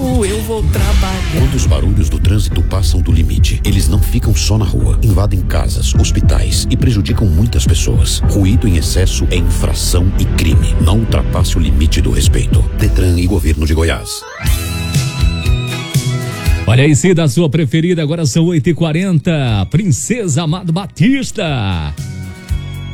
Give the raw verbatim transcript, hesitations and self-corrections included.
carro, eu vou trabalhar. Quando os barulhos do trânsito passam do limite, eles não ficam só na rua, invadem casas, hospitais e prejudicam muitas pessoas. Ruído em excesso é infração e crime. Não ultrapasse o limite do respeito. Detran e Governo de Goiás. Olha aí, Cida, a sua preferida, agora são oito e quarenta. Princesa Amado Batista.